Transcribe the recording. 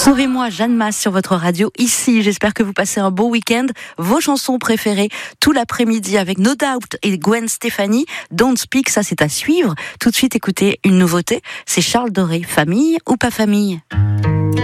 Sauvez-moi, Jeanne Masse sur votre radio ici. J'espère que vous passez un bon week-end. Vos chansons préférées tout l'après-midi avec No Doubt et Gwen Stefani. Don't Speak, ça c'est à suivre. Tout de suite, écoutez une nouveauté. C'est Charles Doré. Famille ou pas famille?